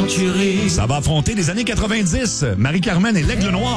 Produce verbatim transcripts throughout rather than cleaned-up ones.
aventurier. Ça va affronter les années quatre-vingt-dix. Marie-Carmen et l'Aigle Noir.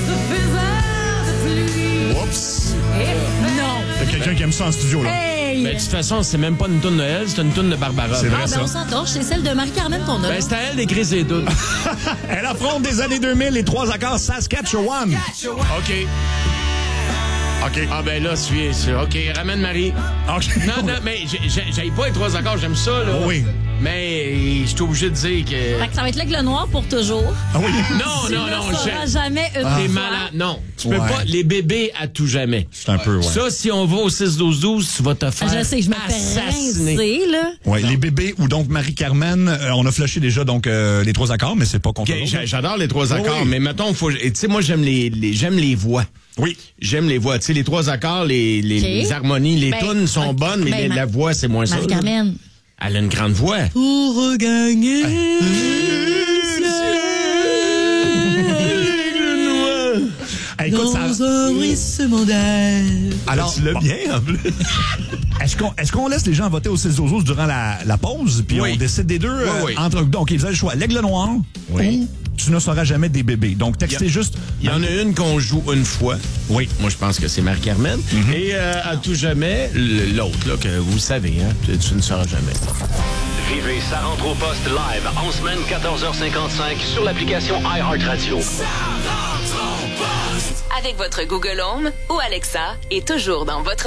Oups. Non. Il y a quelqu'un qui aime ça en studio, là. Hey! Ben, de toute façon, c'est même pas une toune de Noël, c'est une toune de Barbara. C'est vrai, Ah, ça. ben on s'entorche, c'est celle de Marie-Carmen qu'on a. Ben, c'est à elle d'écrire ses dounes. Elle affronte des années deux mille, les trois accords Saskatchewan. OK. OK. Ah, ben là, suis, suis- OK, ramène Marie. OK. Non, non, mais j'ai- j'ai- j'aille pas les trois accords, j'aime ça, là. Oh oui. Mais je suis obligé de dire que... Fait que ça va être l'Aigle Noir pour toujours. Ah oui. Non, Tu non, ne non, sauras j'ai- jamais une T'es fois. malade. Non, tu peux Ouais. pas. Les bébés à tout jamais. C'est un peu, ouais. Ça, si on va au six douze douze, tu vas te faire Je sais, je me fais assassiner. rincer, là. Ouais, les bébés ou donc Marie-Carmen, euh, on a flashé déjà donc euh, les trois accords, mais c'est pas contre OK, l'autre. j'a- j'adore les trois accords, oui. mais mettons, faut, et tu sais, moi, j'aime les, les, j'aime les voix. Oui. J'aime les voix. Tu sais, les trois accords, les, les, OK. les harmonies, les Ben, tunes sont ok. bonnes, mais Ben, les- Ma- la voix, c'est moins ça. là. Marie-Carmen. Elle a une grande voix. Pour regagner. Hey, écoute, ça... un ruissellement d'air. Alors, Tu l'as bon, bien, en plus. est-ce qu'on est-ce qu'on laisse les gens voter au six douze douze durant la, la pause, puis Oui. on décide des deux euh, oui. entre donc ils ont le choix, l'Aigle Noir Oui. ou tu ne sauras jamais des bébés. Donc textez Il y a- juste. Il y en a une qu'on joue une fois. Oui. Moi, je pense que c'est Marie-Carmen. Et euh, à tout jamais, l- l'autre, là, que vous savez, hein, tu, tu ne sauras jamais. Vivez Ça rentre au poste live en semaine quatorze heures cinquante-cinq sur l'application iHeartRadio. Avec votre Google Home ou Alexa et toujours dans votre